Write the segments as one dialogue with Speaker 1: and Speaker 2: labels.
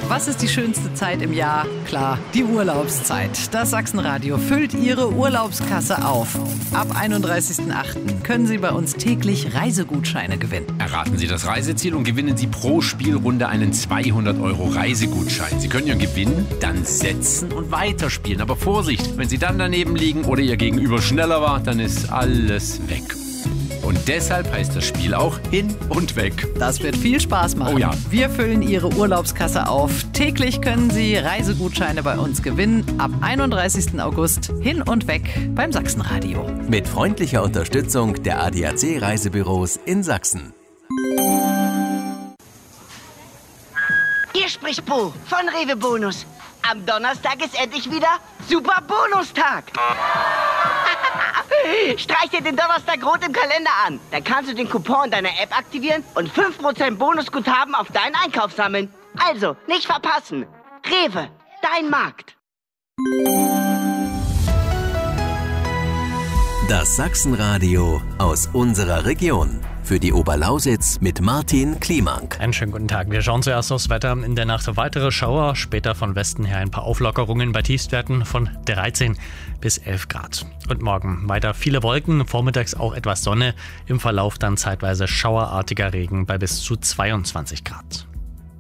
Speaker 1: Was ist die schönste Zeit im Jahr? Klar, die Urlaubszeit. Das Sachsenradio füllt Ihre Urlaubskasse auf. Ab 31.08. können Sie bei uns täglich Reisegutscheine gewinnen.
Speaker 2: Erraten Sie das Reiseziel und gewinnen Sie pro Spielrunde einen 200 € Reisegutschein. Sie können Ihren Gewinn dann setzen und weiterspielen. Aber Vorsicht, wenn Sie dann daneben liegen oder Ihr Gegenüber schneller war, dann ist alles weg. Und deshalb heißt das Spiel auch Hin und Weg.
Speaker 1: Das wird viel Spaß machen.
Speaker 2: Oh ja.
Speaker 1: Wir füllen Ihre Urlaubskasse auf. Täglich können Sie Reisegutscheine bei uns gewinnen. Ab 31. August Hin und Weg beim Sachsenradio.
Speaker 3: Mit freundlicher Unterstützung der ADAC Reisebüros in Sachsen.
Speaker 4: Hier spricht Bo von Rewe Bonus. Am Donnerstag ist endlich wieder Super Bonustag. Streich dir den Donnerstag rot im Kalender an. Dann kannst du den Coupon in deiner App aktivieren und 5% Bonusguthaben auf deinen Einkauf sammeln. Also, nicht verpassen. Rewe, dein Markt.
Speaker 3: Das Sachsenradio aus unserer Region. Für die Oberlausitz mit Martin Kliemank.
Speaker 5: Einen schönen guten Tag. Wir schauen zuerst aufs Wetter. In der Nacht weitere Schauer, später von Westen her ein paar Auflockerungen bei Tiefstwerten von 13 bis 11 Grad. Und morgen weiter viele Wolken, vormittags auch etwas Sonne, im Verlauf dann zeitweise schauerartiger Regen bei bis zu 22 Grad.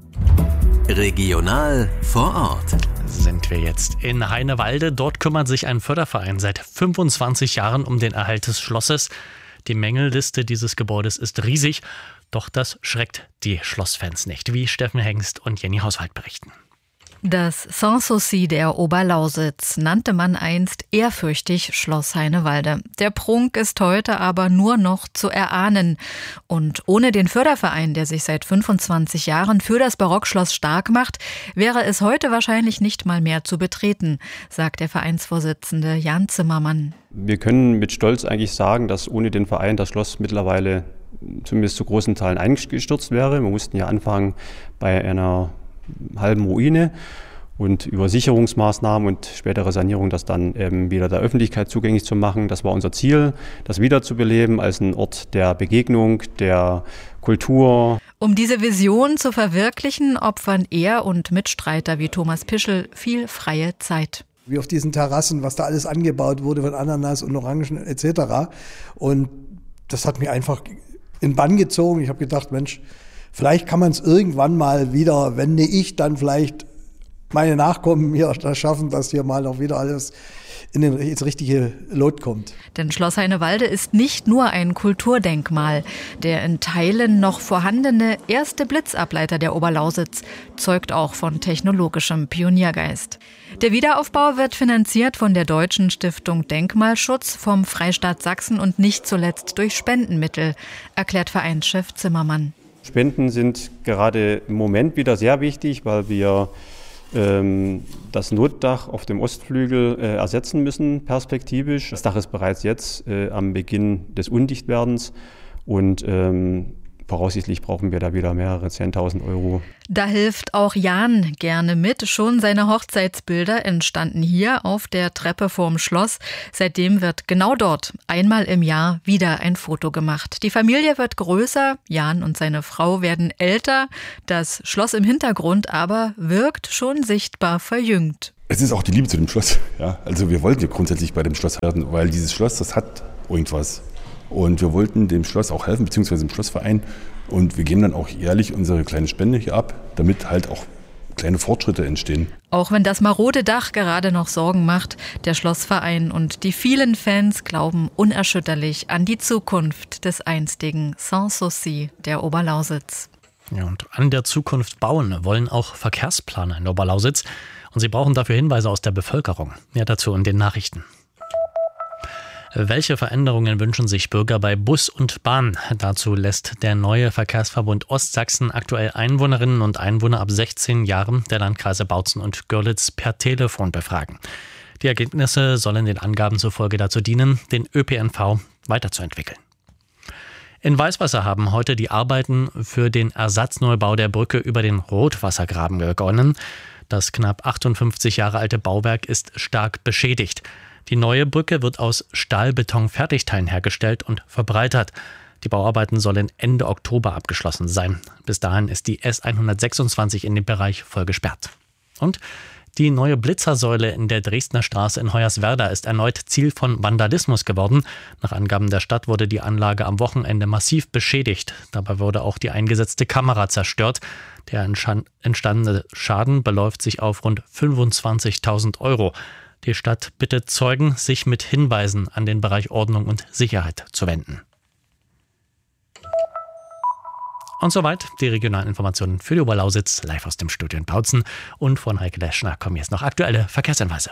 Speaker 3: Regional vor Ort.
Speaker 5: Sind wir jetzt in Heinewalde. Dort kümmert sich ein Förderverein seit 25 Jahren um den Erhalt des Schlosses. Die Mängelliste dieses Gebäudes ist riesig, doch das schreckt die Schlossfans nicht, wie Steffen Hengst und Jenny Hauswald berichten.
Speaker 6: Das Sanssouci der Oberlausitz nannte man einst ehrfürchtig Schloss Heinewalde. Der Prunk ist heute aber nur noch zu erahnen. Und ohne den Förderverein, der sich seit 25 Jahren für das Barockschloss stark macht, wäre es heute wahrscheinlich nicht mal mehr zu betreten, sagt der Vereinsvorsitzende Jan Zimmermann.
Speaker 7: Wir können mit Stolz eigentlich sagen, dass ohne den Verein das Schloss mittlerweile zumindest zu großen Teilen eingestürzt wäre. Wir mussten ja anfangen bei einer halben Ruine und über Sicherungsmaßnahmen und spätere Sanierung das dann wieder der Öffentlichkeit zugänglich zu machen. Das war unser Ziel, das wiederzubeleben als ein Ort der Begegnung, der Kultur.
Speaker 6: Um diese Vision zu verwirklichen, opfern er und Mitstreiter wie Thomas Pischel viel freie Zeit.
Speaker 8: Wie auf diesen Terrassen, was da alles angebaut wurde von Ananas und Orangen etc. Und das hat mich einfach in Bann gezogen. Ich habe gedacht, Mensch, vielleicht kann man es irgendwann mal wieder, wenn ich dann vielleicht meine Nachkommen mir das schaffen, dass hier mal noch wieder alles ins richtige Lot kommt.
Speaker 6: Denn Schloss Heinewalde ist nicht nur ein Kulturdenkmal. Der in Teilen noch vorhandene erste Blitzableiter der Oberlausitz zeugt auch von technologischem Pioniergeist. Der Wiederaufbau wird finanziert von der Deutschen Stiftung Denkmalschutz, vom Freistaat Sachsen und nicht zuletzt durch Spendenmittel, erklärt Vereinschef Zimmermann.
Speaker 7: Spenden sind gerade im Moment wieder sehr wichtig, weil wir das Notdach auf dem Ostflügel ersetzen müssen, perspektivisch. Das Dach ist bereits jetzt am Beginn des Undichtwerdens und voraussichtlich brauchen wir da wieder mehrere 10.000 €.
Speaker 6: Da hilft auch Jan gerne mit. Schon seine Hochzeitsbilder entstanden hier auf der Treppe vorm Schloss. Seitdem wird genau dort einmal im Jahr wieder ein Foto gemacht. Die Familie wird größer, Jan und seine Frau werden älter. Das Schloss im Hintergrund aber wirkt schon sichtbar verjüngt.
Speaker 9: Es ist auch die Liebe zu dem Schloss. Ja? Also wir wollten ja grundsätzlich bei dem Schloss werden, weil dieses Schloss, das hat irgendwas. Und wir wollten dem Schloss auch helfen, beziehungsweise dem Schlossverein. Und wir geben dann auch jährlich unsere kleine Spende hier ab, damit halt auch kleine Fortschritte entstehen.
Speaker 6: Auch wenn das marode Dach gerade noch Sorgen macht, der Schlossverein und die vielen Fans glauben unerschütterlich an die Zukunft des einstigen Sanssouci der Oberlausitz.
Speaker 5: Ja, und an der Zukunft bauen wollen auch Verkehrsplaner in der Oberlausitz. Und sie brauchen dafür Hinweise aus der Bevölkerung. Mehr dazu in den Nachrichten. Welche Veränderungen wünschen sich Bürger bei Bus und Bahn? Dazu lässt der neue Verkehrsverbund Ostsachsen aktuell Einwohnerinnen und Einwohner ab 16 Jahren der Landkreise Bautzen und Görlitz per Telefon befragen. Die Ergebnisse sollen den Angaben zufolge dazu dienen, den ÖPNV weiterzuentwickeln. In Weißwasser haben heute die Arbeiten für den Ersatzneubau der Brücke über den Rotwassergraben begonnen. Das knapp 58 Jahre alte Bauwerk ist stark beschädigt. Die neue Brücke wird aus Stahlbeton-Fertigteilen hergestellt und verbreitert. Die Bauarbeiten sollen Ende Oktober abgeschlossen sein. Bis dahin ist die S126 in dem Bereich voll gesperrt. Und die neue Blitzersäule in der Dresdner Straße in Hoyerswerda ist erneut Ziel von Vandalismus geworden. Nach Angaben der Stadt wurde die Anlage am Wochenende massiv beschädigt. Dabei wurde auch die eingesetzte Kamera zerstört. Der entstandene Schaden beläuft sich auf rund 25.000 Euro. Die Stadt bittet Zeugen, sich mit Hinweisen an den Bereich Ordnung und Sicherheit zu wenden. Und soweit die regionalen Informationen für die Oberlausitz, live aus dem Studio in Bautzen. Und von Heike Leschner kommen jetzt noch aktuelle Verkehrshinweise.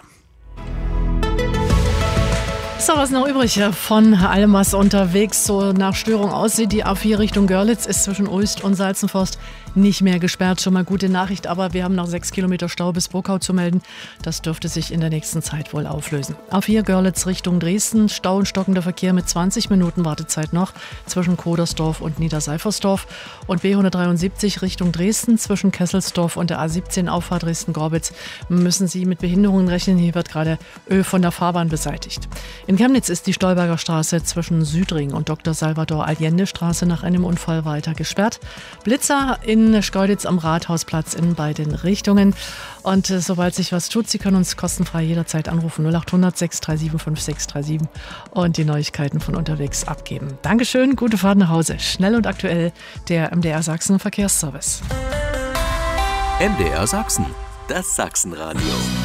Speaker 10: So, was noch übrig von allem, was unterwegs so nach Störung aussieht. Die A4 Richtung Görlitz ist zwischen Ulst und Salzenforst nicht mehr gesperrt. Schon mal gute Nachricht, aber wir haben noch 6 Kilometer Stau bis Burkau zu melden. Das dürfte sich in der nächsten Zeit wohl auflösen. A4 Görlitz Richtung Dresden, Stau und stockender Verkehr mit 20 Minuten Wartezeit noch zwischen Kodersdorf und Niederseifersdorf. Und B173 Richtung Dresden zwischen Kesselsdorf und der A17 Auffahrt Dresden-Gorbitz müssen Sie mit Behinderungen rechnen. Hier wird gerade Öl von der Fahrbahn beseitigt. In Chemnitz ist die Stolberger Straße zwischen Südring und Dr. Salvador Allende Straße nach einem Unfall weiter gesperrt. Blitzer in Schkeuditz am Rathausplatz in beiden Richtungen. Und sobald sich was tut, Sie können uns kostenfrei jederzeit anrufen. 0800 637 5637 und die Neuigkeiten von unterwegs abgeben. Dankeschön, gute Fahrt nach Hause. Schnell und aktuell der MDR Sachsen Verkehrsservice.
Speaker 3: MDR Sachsen, das Sachsenradio.